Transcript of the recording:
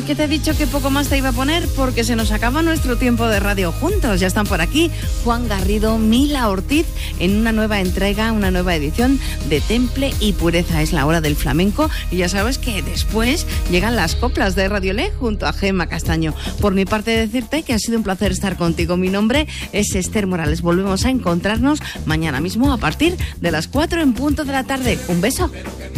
Que te he dicho que poco más te iba a poner porque se nos acaba nuestro tiempo de radio juntos. Ya están por aquí Juan Garrido, Mila Ortiz en una nueva entrega, una nueva edición de Temple y Pureza. Es la hora del flamenco y ya sabes que después llegan las coplas de Radio Le junto a Gemma Castaño. Por mi parte decirte que ha sido un placer estar contigo. Mi nombre es Esther Morales. Volvemos a encontrarnos mañana mismo a partir de las 4 en punto de la tarde. Un beso.